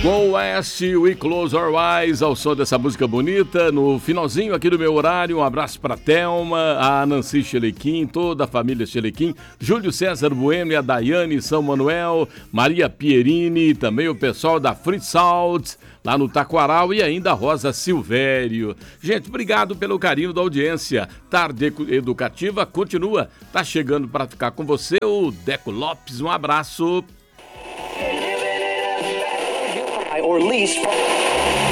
Go West, We Close Our Eyes, ao som dessa música bonita. No finalzinho aqui do meu horário, um abraço para Thelma, a Nancy Chelequim, toda a família Chelequim, Júlio César Bueno, a Daiane São Manuel, Maria Pierini, também o pessoal da Free Salt, lá no Taquaral, e ainda a Rosa Silvério. Gente, obrigado pelo carinho da audiência. Tarde Educativa continua. Tá chegando para ficar com você o Deco Lopes. Um abraço. Or lease